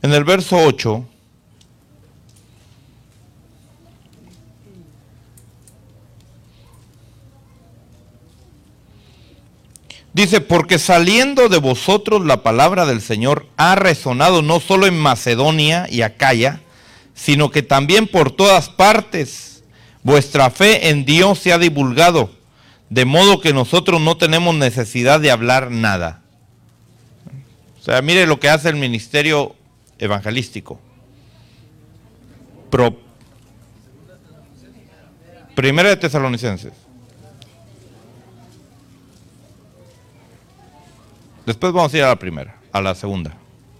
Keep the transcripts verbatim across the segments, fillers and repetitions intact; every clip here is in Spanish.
En el verso ocho, dice, porque saliendo de vosotros la palabra del Señor ha resonado no solo en Macedonia y Acaya, sino que también por todas partes vuestra fe en Dios se ha divulgado, de modo que nosotros no tenemos necesidad de hablar nada. O sea, mire lo que hace el ministerio evangelístico. Pro, Primera de Tesalonicenses. Después vamos a ir a la primera, a la segunda.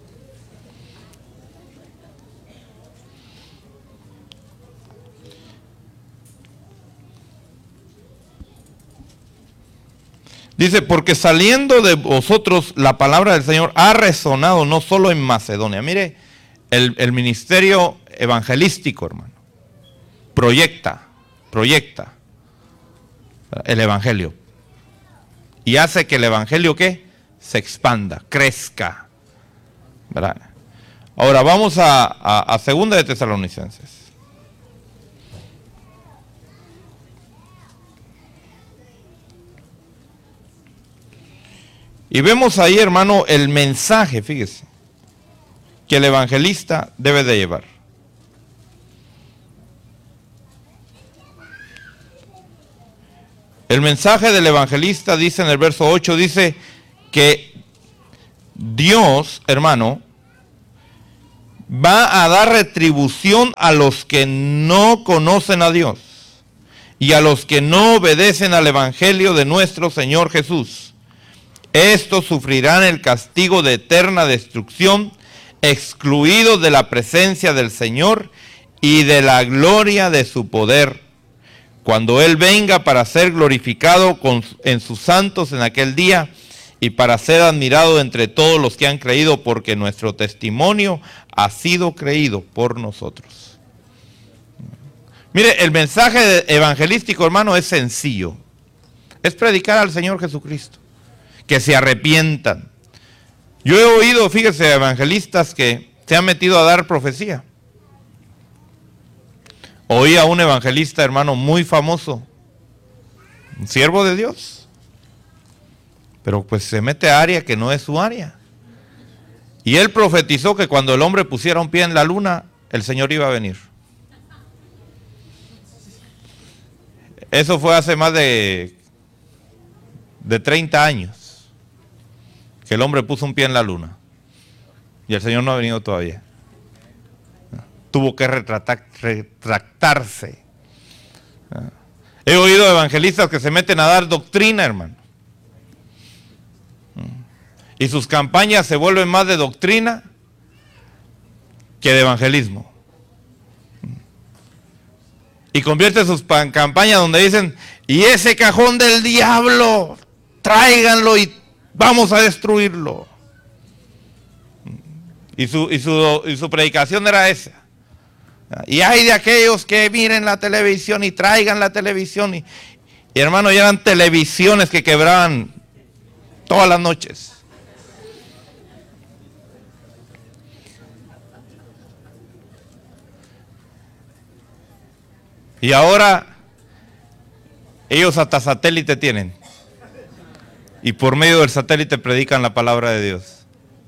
Dice, porque saliendo de vosotros la palabra del Señor ha resonado no solo en Macedonia. Mire, el, el ministerio evangelístico, hermano, proyecta, proyecta el evangelio. Y hace que el evangelio, ¿qué? Se expanda, crezca. ¿Verdad? Ahora vamos a, a, a segunda de Tesalonicenses. Y vemos ahí, hermano, el mensaje, fíjese, que el evangelista debe de llevar. El mensaje del evangelista dice en el verso ocho, dice que Dios, hermano, va a dar retribución a los que no conocen a Dios y a los que no obedecen al evangelio de nuestro Señor Jesús. Estos sufrirán el castigo de eterna destrucción, excluidos de la presencia del Señor y de la gloria de su poder, cuando Él venga para ser glorificado con, en sus santos en aquel día y para ser admirado entre todos los que han creído, porque nuestro testimonio ha sido creído por nosotros. Mire, el mensaje evangelístico, hermano, es sencillo. Es predicar al Señor Jesucristo. Que se arrepientan. Yo he oído, fíjese, evangelistas que se han metido a dar profecía. Oí a un evangelista, hermano, muy famoso, un siervo de Dios, pero pues se mete a área que no es su área. Y él profetizó que cuando el hombre pusiera un pie en la luna, el Señor iba a venir. Eso fue hace más de, de treinta años. Que el hombre puso un pie en la luna y el Señor no ha venido todavía. Tuvo que retratar, retractarse. He oído evangelistas que se meten a dar doctrina, hermano. Y sus campañas se vuelven más de doctrina que de evangelismo. Y convierte sus campañas donde dicen, y ese cajón del diablo, tráiganlo y vamos a destruirlo. Y su, y su, y su predicación era esa. Y hay de aquellos que miren la televisión y traigan la televisión. Y, y hermano, ya eran televisiones que quebraban todas las noches. Y ahora ellos hasta satélite tienen. Y por medio del satélite predican la palabra de Dios.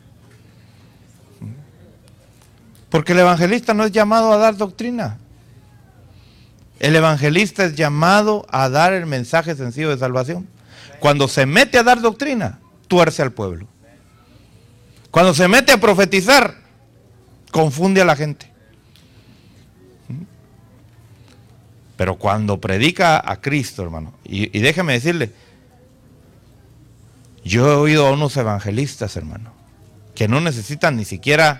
Porque el evangelista no es llamado a dar doctrina. El evangelista es llamado a dar el mensaje sencillo de salvación. Cuando se mete a dar doctrina, tuerce al pueblo. Cuando se mete a profetizar, confunde a la gente. Pero cuando predica a Cristo, hermano, y, y déjeme decirle, yo he oído a unos evangelistas, hermano, que no necesitan ni siquiera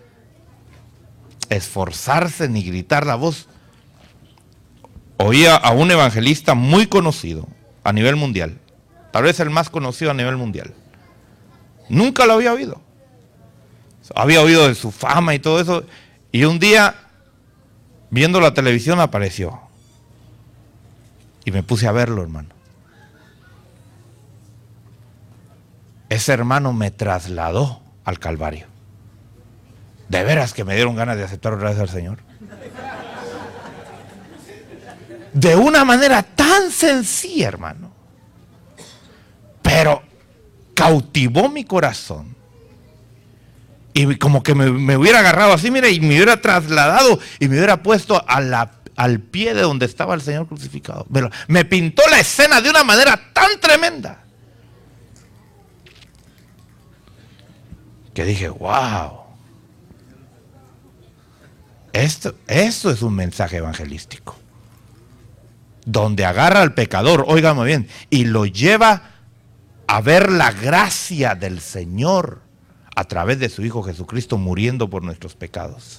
esforzarse ni gritar la voz. Oía a un evangelista muy conocido a nivel mundial, tal vez el más conocido a nivel mundial. Nunca lo había oído. Había oído de su fama y todo eso, y un día, viendo la televisión, apareció. Y me puse a verlo, hermano. Ese hermano me trasladó al Calvario. De veras que me dieron ganas de aceptar otra vez al Señor. De una manera tan sencilla, hermano. Pero cautivó mi corazón. Y como que me, me hubiera agarrado así, mire, y me hubiera trasladado y me hubiera puesto a la, al pie de donde estaba el Señor crucificado. Me, me pintó la escena de una manera tan tremenda que dije, wow. Esto, esto es un mensaje evangelístico. Donde agarra al pecador, óigame bien, y lo lleva a ver la gracia del Señor a través de su Hijo Jesucristo muriendo por nuestros pecados.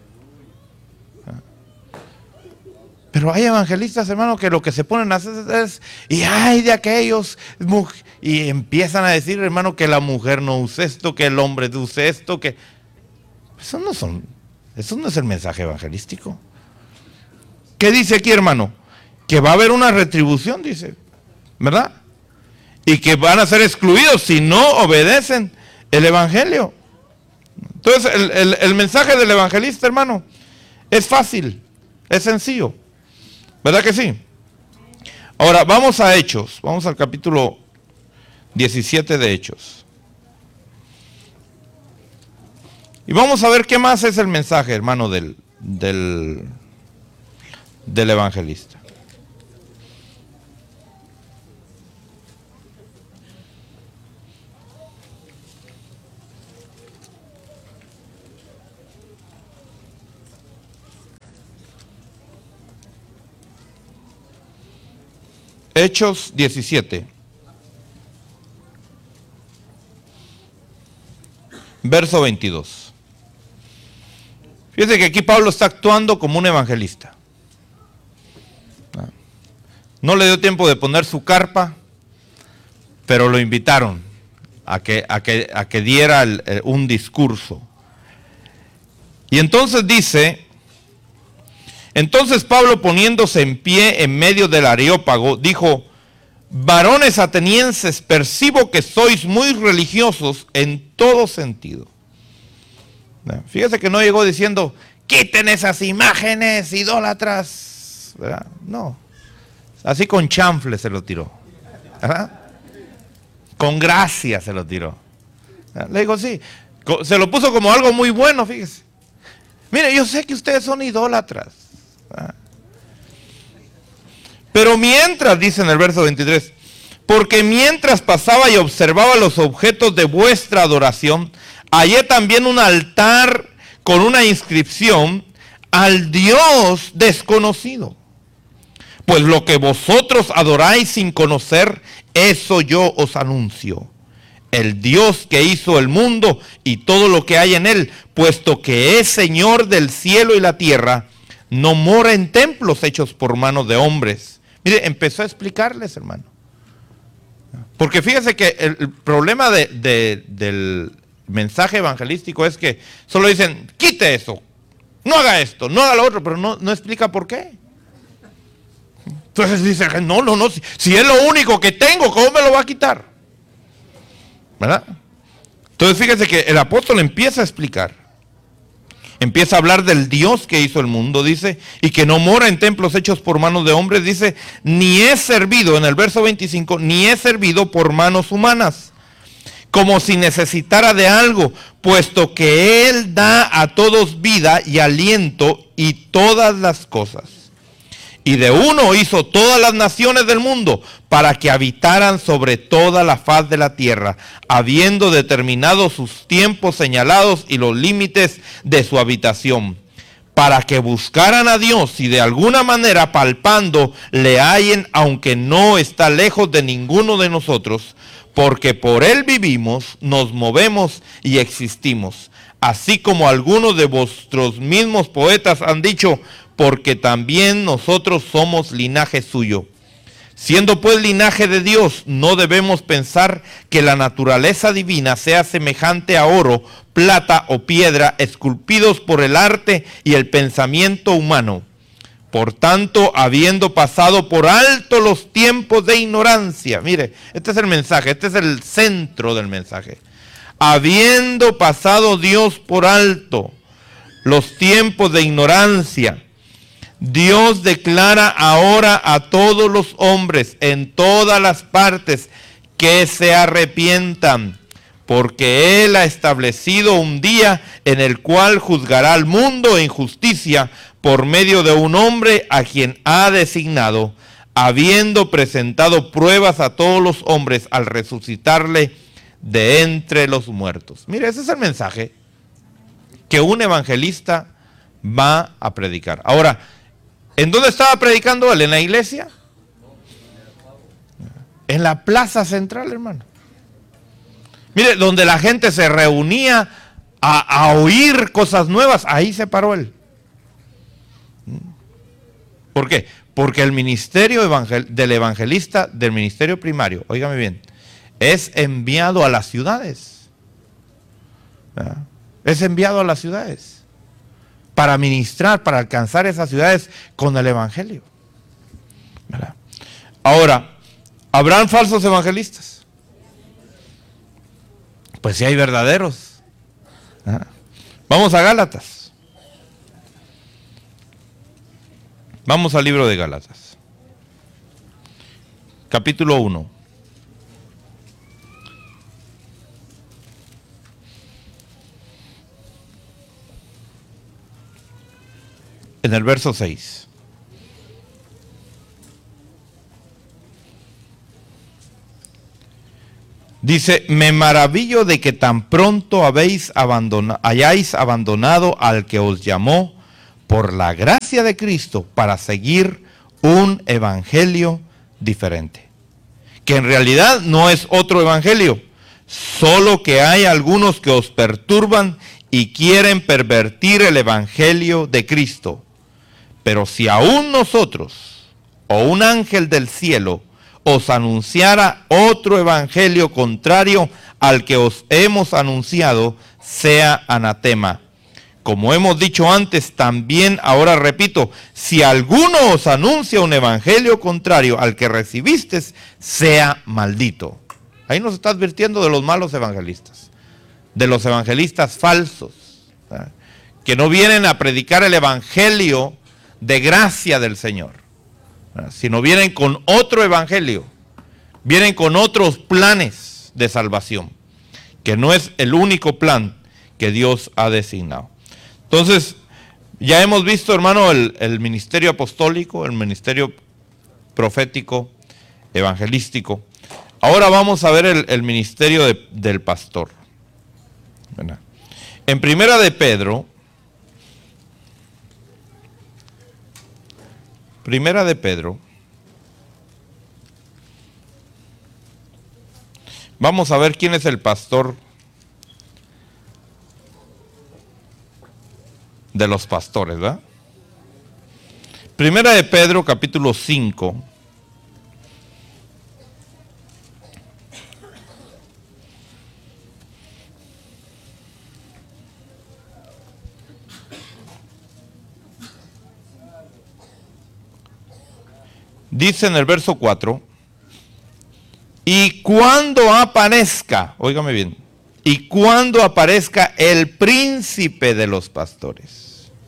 Pero hay evangelistas, hermano, que lo que se ponen a hacer es, y ay de aquellos, y empiezan a decir, hermano, que la mujer no use esto, que el hombre use esto, que... Eso no son, eso no es el mensaje evangelístico. ¿Qué dice aquí, hermano? Que va a haber una retribución, dice, ¿verdad? Y que van a ser excluidos si no obedecen el evangelio. Entonces, el, el, el mensaje del evangelista, hermano, es fácil, es sencillo. ¿Verdad que sí? Ahora, vamos a Hechos, vamos al capítulo diecisiete de Hechos. Y vamos a ver qué más es el mensaje, hermano, del, del, del evangelista. Hechos diecisiete, verso veintidós. Fíjense que aquí Pablo está actuando como un evangelista. No le dio tiempo de poner su carpa, pero lo invitaron a que, a que, a que diera el, el, un discurso. Y entonces dice... Entonces Pablo, poniéndose en pie en medio del Areópago, dijo: varones atenienses, percibo que sois muy religiosos en todo sentido. Fíjese que no llegó diciendo, quiten esas imágenes idólatras, ¿verdad? No, así con chanfle se lo tiró, ¿verdad? Con gracia se lo tiró. Le digo, sí, se lo puso como algo muy bueno, fíjese. Mire, yo sé que ustedes son idólatras. Pero mientras, dice en el verso veintitrés, porque mientras pasaba y observaba los objetos de vuestra adoración, hallé también un altar con una inscripción: al Dios desconocido. Pues lo que vosotros adoráis sin conocer, eso yo os anuncio. El Dios que hizo el mundo y todo lo que hay en él, puesto que es Señor del cielo y la tierra, no mora en templos hechos por manos de hombres. Mire, empezó a explicarles, hermano. Porque fíjese que el, el problema de, de, del mensaje evangelístico es que solo dicen, quite eso, no haga esto, no haga lo otro, pero no, no explica por qué. Entonces dice, no, no, no, si, si es lo único que tengo, ¿cómo me lo va a quitar? ¿Verdad? Entonces fíjese que el apóstol empieza a explicar. Empieza a hablar del Dios que hizo el mundo, dice, y que no mora en templos hechos por manos de hombres, dice, ni es servido, en el verso veinticinco, ni es servido por manos humanas, como si necesitara de algo, puesto que Él da a todos vida y aliento y todas las cosas. Y de uno hizo todas las naciones del mundo para que habitaran sobre toda la faz de la tierra, habiendo determinado sus tiempos señalados y los límites de su habitación, para que buscaran a Dios y de alguna manera palpando le hallen, aunque no está lejos de ninguno de nosotros, porque por Él vivimos, nos movemos y existimos. Así como algunos de vuestros mismos poetas han dicho, porque también nosotros somos linaje suyo. Siendo pues linaje de Dios, no debemos pensar que la naturaleza divina sea semejante a oro, plata o piedra, esculpidos por el arte y el pensamiento humano. Por tanto, habiendo pasado por alto los tiempos de ignorancia, mire, este es el mensaje, este es el centro del mensaje. habiendo pasado Dios por alto los tiempos de ignorancia, Dios declara ahora a todos los hombres en todas las partes que se arrepientan, porque Él ha establecido un día en el cual juzgará al mundo en justicia por medio de un hombre a quien ha designado, habiendo presentado pruebas a todos los hombres al resucitarle de entre los muertos. Mire, ese es el mensaje que un evangelista va a predicar. Ahora, ¿en dónde estaba predicando él? ¿En la iglesia? En la plaza central, hermano. Mire, donde la gente se reunía a, a oír cosas nuevas, ahí se paró él. ¿Por qué? Porque el ministerio evangel- del evangelista, del ministerio primario, óigame bien, es enviado a las ciudades. ¿Verdad? Es enviado a las ciudades para ministrar, para alcanzar esas ciudades con el evangelio. ¿Verdad? Ahora, ¿habrán falsos evangelistas? Pues sí hay verdaderos. ¿Verdad? Vamos a Gálatas. Vamos al libro de Gálatas. Capítulo uno. En el verso seis. Dice, me maravillo de que tan pronto habéis abandonado, hayáis abandonado al que os llamó por la gracia de Cristo para seguir un evangelio diferente. Que en realidad no es otro evangelio, solo que hay algunos que os perturban y quieren pervertir el evangelio de Cristo. Pero si aún nosotros o un ángel del cielo os anunciara otro evangelio contrario al que os hemos anunciado, sea anatema. Como hemos dicho antes, también ahora repito, si alguno os anuncia un evangelio contrario al que recibisteis, sea maldito. Ahí nos está advirtiendo de los malos evangelistas, de los evangelistas falsos, ¿verdad? Que no vienen a predicar el evangelio de gracia del Señor, ¿verdad? Sino vienen con otro evangelio, vienen con otros planes de salvación, que no es el único plan que Dios ha designado. Entonces, ya hemos visto, hermano, el, el ministerio apostólico, el ministerio profético, evangelístico. Ahora vamos a ver el, el ministerio de, del pastor. ¿Verdad? En Primera de Pedro, Primera de Pedro, vamos a ver quién es el pastor de los pastores, ¿verdad? Primera de Pedro, capítulo cinco. Dice en el verso cuatro, y cuando aparezca, óigame bien, y cuando aparezca el príncipe de los pastores.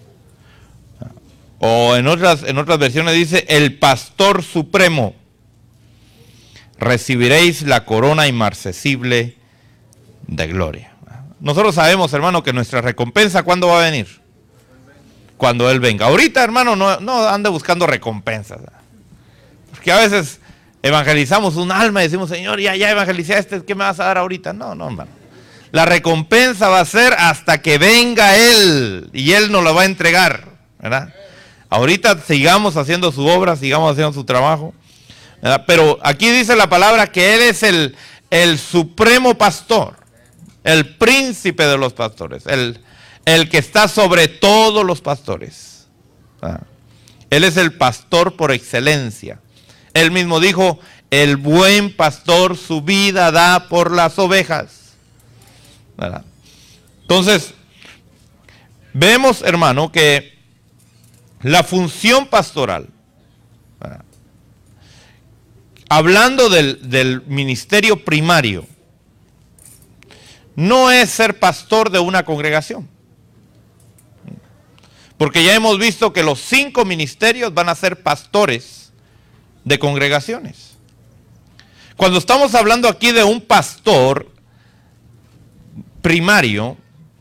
O en otras, en otras versiones dice, el pastor supremo, recibiréis la corona inmarcesible de gloria. Nosotros sabemos, hermano, que nuestra recompensa, ¿cuándo va a venir? Cuando Él venga. Ahorita, hermano, no, no ande buscando recompensas. Porque a veces evangelizamos un alma y decimos, Señor, ya, ya evangelicé a este, ¿qué me vas a dar ahorita? No, no, hermano. La recompensa va a ser hasta que venga Él y Él nos lo va a entregar, ¿verdad? Ahorita sigamos haciendo su obra, sigamos haciendo su trabajo, ¿verdad? Pero aquí dice la palabra que Él es el, el supremo pastor, el príncipe de los pastores, el, el que está sobre todos los pastores, ¿verdad? Él es el pastor por excelencia. Él mismo dijo, el buen pastor su vida da por las ovejas, ¿verdad? Entonces, vemos, hermano, que la función pastoral, ¿verdad? Hablando del, del ministerio primario, no es ser pastor de una congregación. Porque ya hemos visto que los cinco ministerios van a ser pastores de congregaciones. Cuando estamos hablando aquí de un pastor primario,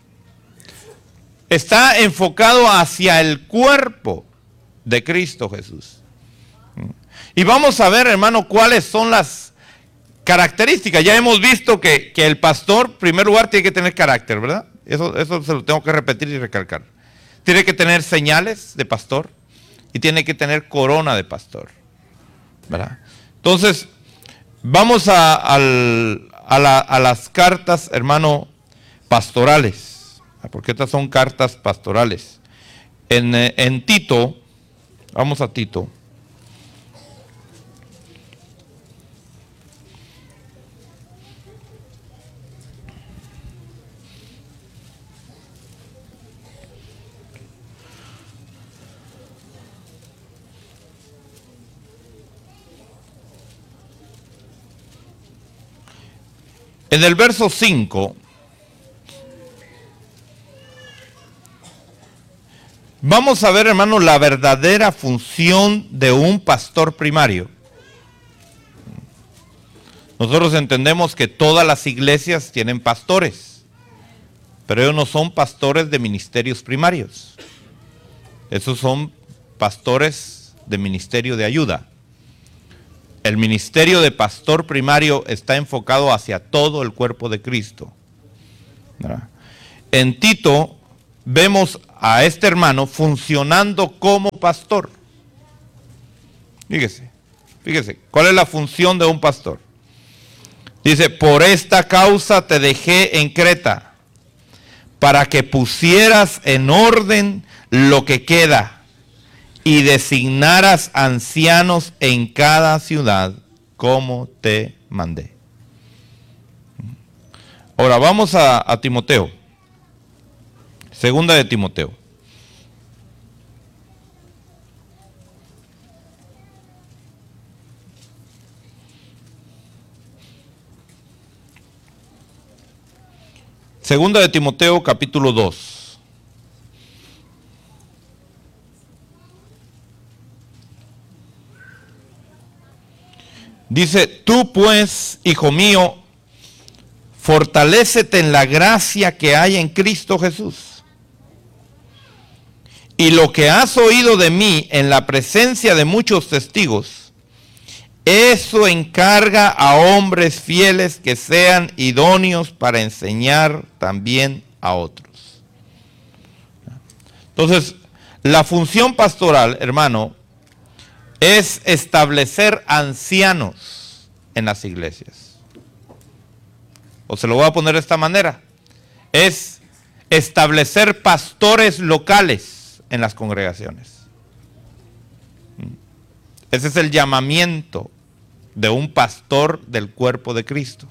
está enfocado hacia el cuerpo de Cristo Jesús. Y vamos a ver, hermano, cuáles son las características. Ya hemos visto que, que el pastor, en primer lugar, tiene que tener carácter, ¿verdad? Eso, eso se lo tengo que repetir y recalcar. Tiene que tener señales de pastor y tiene que tener corona de pastor, ¿verdad? Entonces, vamos a, al, a, la, a las cartas, hermano, pastorales, porque estas son cartas pastorales. En, en Tito, vamos a Tito. En el verso cinco, vamos a ver, hermano, la verdadera función de un pastor primario. Nosotros entendemos que todas las iglesias tienen pastores, pero ellos no son pastores de ministerios primarios. Esos son pastores de ministerio de ayuda. El ministerio de pastor primario está enfocado hacia todo el cuerpo de Cristo, ¿verdad? En Tito vemos a este hermano funcionando como pastor. Fíjese, fíjese, ¿cuál es la función de un pastor? Dice, por esta causa te dejé en Creta, para que pusieras en orden lo que queda y designaras ancianos en cada ciudad, como te mandé. Ahora vamos a, a Timoteo. Segunda de Timoteo. Segunda de Timoteo, capítulo dos. Dice, tú pues, hijo mío, fortalécete en la gracia que hay en Cristo Jesús. Y lo que has oído de mí en la presencia de muchos testigos, eso encarga a hombres fieles que sean idóneos para enseñar también a otros. Entonces, la función pastoral, hermano, es establecer ancianos en las iglesias. O se lo voy a poner de esta manera. Es establecer pastores locales en las congregaciones. Ese es el llamamiento de un pastor del cuerpo de Cristo.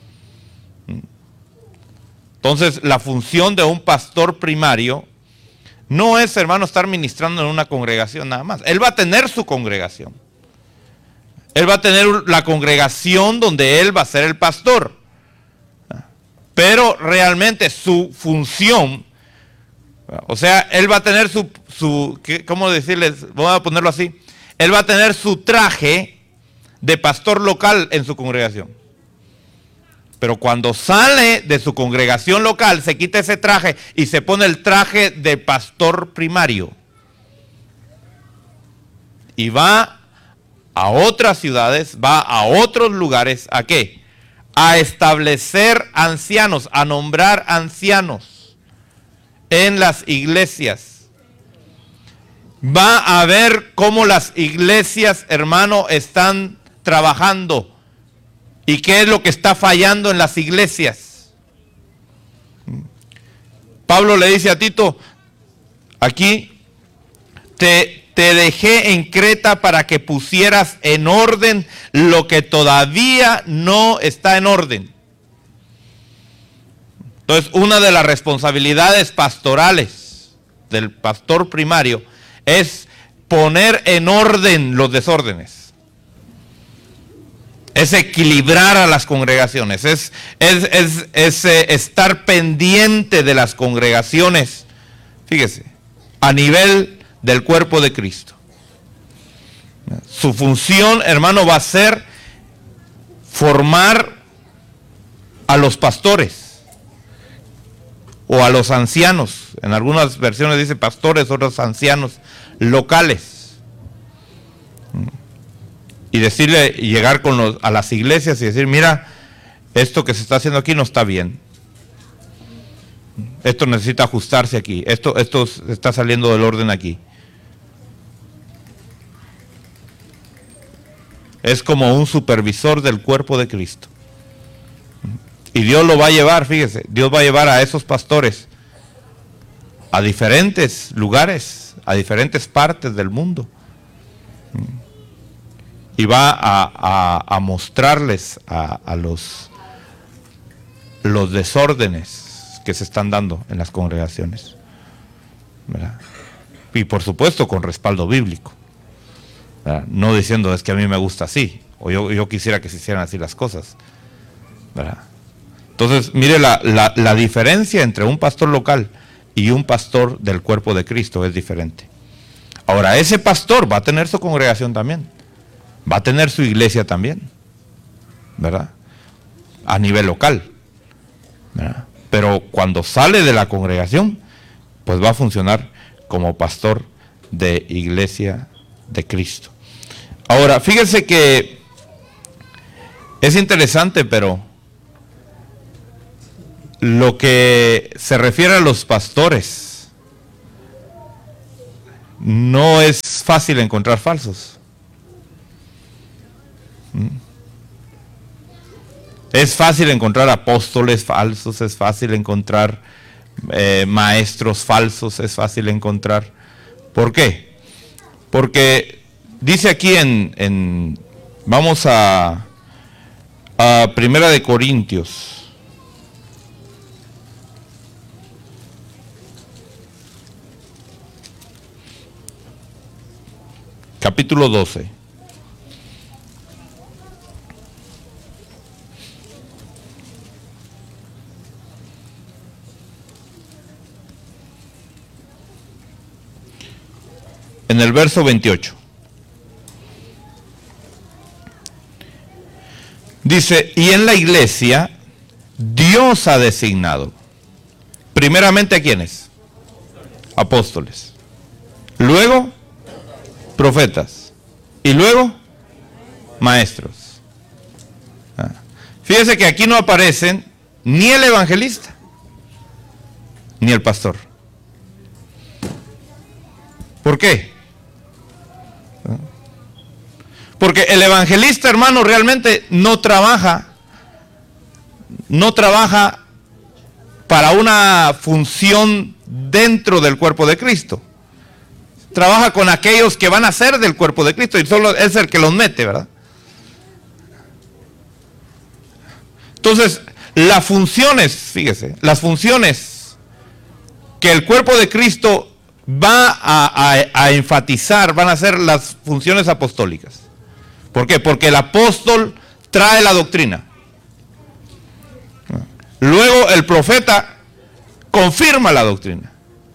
Entonces, la función de un pastor primario no es, hermano, estar ministrando en una congregación nada más. Él va a tener su congregación. Él va a tener la congregación donde él va a ser el pastor. Pero realmente su función, o sea, él va a tener su, su ¿cómo decirles? Voy a ponerlo así. Él va a tener su traje de pastor local en su congregación. Pero cuando sale de su congregación local, se quita ese traje y se pone el traje de pastor primario. Y va a otras ciudades, va a otros lugares, ¿a qué? A establecer ancianos, a nombrar ancianos en las iglesias. Va a ver cómo las iglesias, hermano, están trabajando. ¿Y qué es lo que está fallando en las iglesias? Pablo le dice a Tito, aquí te, te dejé en Creta para que pusieras en orden lo que todavía no está en orden. Entonces, una de las responsabilidades pastorales del pastor primario es poner en orden los desórdenes. es equilibrar a las congregaciones, es, es, es, es eh, estar pendiente de las congregaciones, fíjese, a nivel del cuerpo de Cristo. Su función, hermano, va a ser formar a los pastores o a los ancianos. En algunas versiones dice pastores, otros ancianos locales. Y decirle, llegar con los, a las iglesias y decir, mira, esto que se está haciendo aquí no está bien. Esto necesita ajustarse aquí. Esto, esto está saliendo del orden aquí. Es como un supervisor del cuerpo de Cristo. Y Dios lo va a llevar, fíjese, Dios va a llevar a esos pastores a diferentes lugares, a diferentes partes del mundo. Y va a, a, a mostrarles a, a los, los desórdenes que se están dando en las congregaciones, ¿verdad? Y por supuesto con respaldo bíblico, ¿verdad? No diciendo es que a mí me gusta así, o yo, yo quisiera que se hicieran así las cosas, ¿verdad? Entonces, mire, la, la, la diferencia entre un pastor local y un pastor del cuerpo de Cristo es diferente. Ahora, ese pastor va a tener su congregación también, va a tener su iglesia también, ¿verdad? A nivel local, ¿verdad? Pero cuando sale de la congregación, pues va a funcionar como pastor de iglesia de Cristo. Ahora, fíjense que es interesante, pero lo que se refiere a los pastores, no es fácil encontrar falsos. Es fácil encontrar apóstoles falsos, es fácil encontrar eh, maestros falsos, es fácil encontrar. ¿Por qué? Porque dice aquí en, en vamos a, a Primera de Corintios. Capítulo doce. En el verso veintiocho. Dice, y en la iglesia Dios ha designado primeramente a quiénes? Apóstoles. Luego profetas. Y luego maestros. Ah. Fíjese que aquí no aparecen ni el evangelista ni el pastor. ¿Por qué? Porque el evangelista, hermano, realmente no trabaja, no trabaja para una función dentro del cuerpo de Cristo. Trabaja con aquellos que van a ser del cuerpo de Cristo y solo es el que los mete, ¿verdad? Entonces, las funciones, fíjese, las funciones que el cuerpo de Cristo va a, a, a enfatizar van a ser las funciones apostólicas. ¿Por qué? Porque el apóstol trae la doctrina. Luego el profeta confirma la doctrina.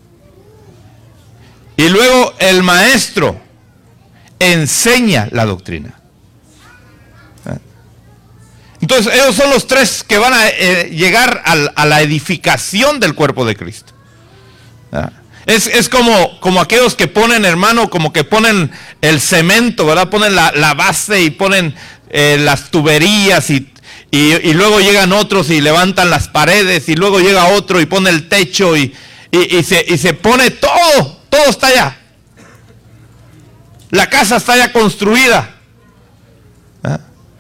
Y luego el maestro enseña la doctrina. Entonces ellos son los tres que van a eh, llegar a, a la edificación del cuerpo de Cristo. Es, es como, como aquellos que ponen, hermano, como que ponen el cemento, ¿verdad? Ponen la, la base y ponen eh, las tuberías y, y, y luego llegan otros y levantan las paredes y luego llega otro y pone el techo y, y, y, se, y se pone todo, todo está allá. La casa está ya construida. ¿Ah?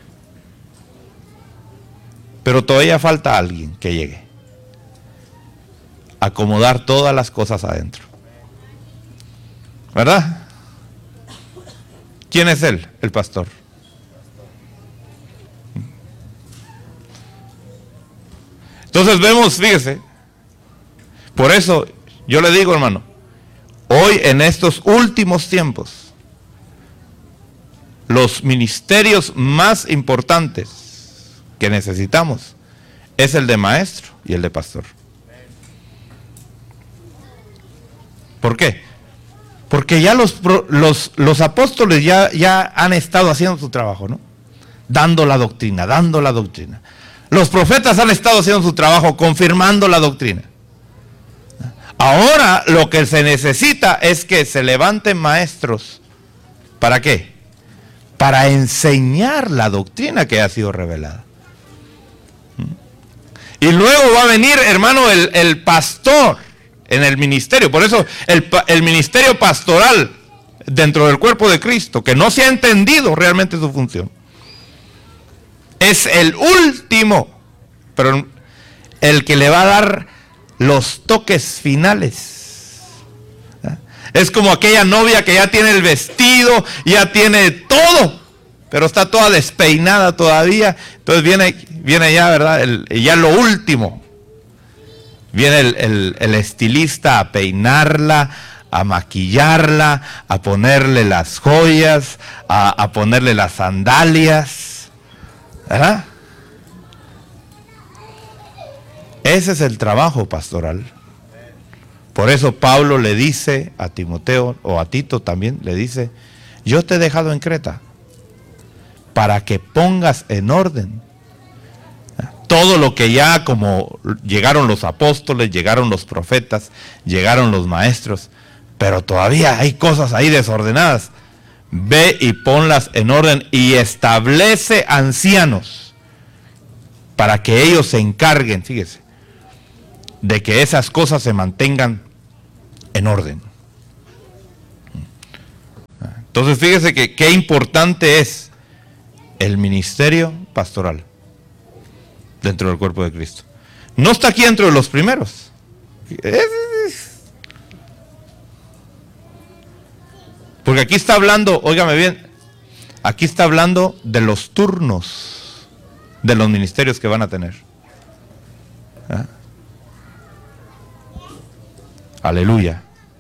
Pero todavía falta alguien que llegue a acomodar todas las cosas adentro. ¿Verdad? ¿Quién es él? El pastor. Entonces vemos, fíjese, por eso yo le digo, hermano, hoy en estos últimos tiempos, los ministerios más importantes que necesitamos es el de maestro y el de pastor. ¿Por qué? Porque ya los, los, los apóstoles ya, ya han estado haciendo su trabajo, ¿no? Dando la doctrina, dando la doctrina. Los profetas han estado haciendo su trabajo, confirmando la doctrina. Ahora lo que se necesita es que se levanten maestros. ¿Para qué? Para enseñar la doctrina que ha sido revelada. Y luego va a venir, hermano, el, el pastor en el ministerio. Por eso el, el ministerio pastoral dentro del cuerpo de Cristo, que no se ha entendido realmente su función, es el último, pero el que le va a dar los toques finales. Es como aquella novia que ya tiene el vestido, ya tiene todo, pero está toda despeinada todavía. Entonces viene, viene ya, ¿verdad? El, ya lo último. Viene el, el, el estilista a peinarla, a maquillarla, a ponerle las joyas, a, a ponerle las sandalias, ¿verdad? Ese es el trabajo pastoral. Por eso Pablo le dice a Timoteo, o a Tito también, le dice: yo te he dejado en Creta para que pongas en orden todo lo que ya, como llegaron los apóstoles, llegaron los profetas, llegaron los maestros, pero todavía hay cosas ahí desordenadas. Ve y ponlas en orden y establece ancianos para que ellos se encarguen, fíjese, de que esas cosas se mantengan en orden. Entonces fíjese que qué importante es el ministerio pastoral dentro del cuerpo de Cristo. No está aquí dentro de los primeros. Porque aquí está hablando, óigame bien, aquí está hablando de los turnos de los ministerios que van a tener. ¿Ah? Aleluya.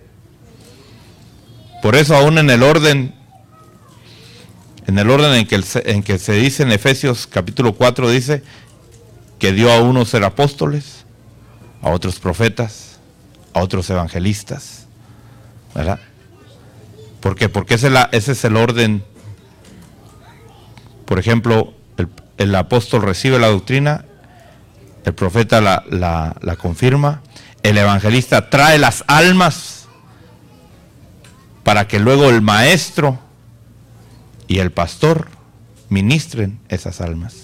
Por eso aún en el orden, en el orden en que, el, en que se dice en Efesios capítulo cuatro, dice que dio a unos ser apóstoles, a otros profetas, a otros evangelistas, ¿verdad? ¿Por qué? Porque ese es, la, ese es el orden. Por ejemplo, el, el apóstol recibe la doctrina, el profeta la, la, la confirma, el evangelista trae las almas para que luego el maestro y el pastor ministren esas almas.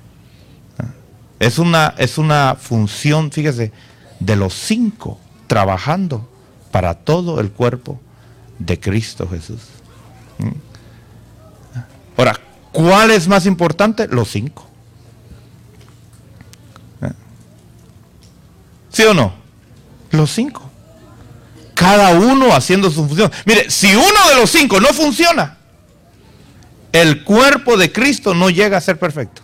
Es una, es una función, fíjese, de los cinco trabajando para todo el cuerpo de Cristo Jesús. Ahora, ¿cuál es más importante? Los cinco. ¿Sí o no? Los cinco. Cada uno haciendo su función. Mire, si uno de los cinco no funciona, el cuerpo de Cristo no llega a ser perfecto.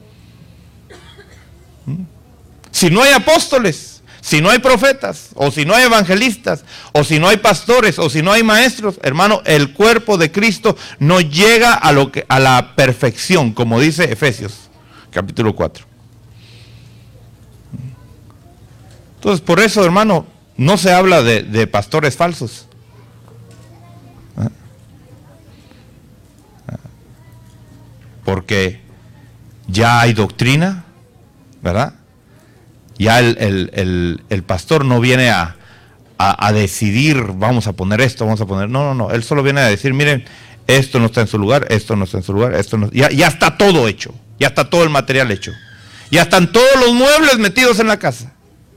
Si no hay apóstoles, si no hay profetas, o si no hay evangelistas, o si no hay pastores, o si no hay maestros, hermano, el cuerpo de Cristo no llega a, lo que, a la perfección, como dice Efesios, capítulo cuatro. Entonces, por eso, hermano, no se habla de, de pastores falsos. Porque ya hay doctrina, ¿verdad? Ya el, el, el, el pastor no viene a, a, a decidir, vamos a poner esto, vamos a poner... No, no, no, él solo viene a decir, miren, esto no está en su lugar, esto no está en su lugar, esto no... Ya, ya está todo hecho, ya está todo el material hecho. Ya están todos los muebles metidos en la casa.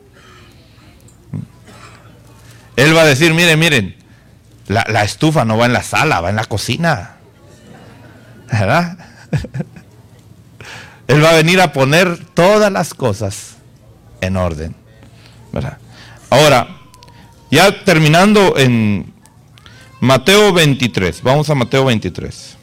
Él va a decir, miren, miren, la, la estufa no va en la sala, va en la cocina. ¿Verdad? Él va a venir a poner todas las cosas en orden, ¿verdad? Ahora, ya terminando en Mateo veintitrés, vamos a Mateo veintitrés.